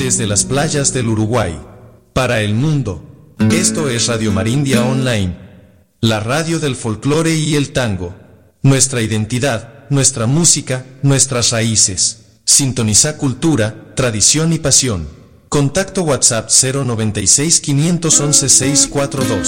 desde las playas del Uruguay. Para el mundo, esto es Radio Marindia Online, la radio del folclore y el tango. Nuestra identidad, nuestra música, nuestras raíces. Sintoniza cultura, tradición y pasión. Contacto WhatsApp 096 511 642.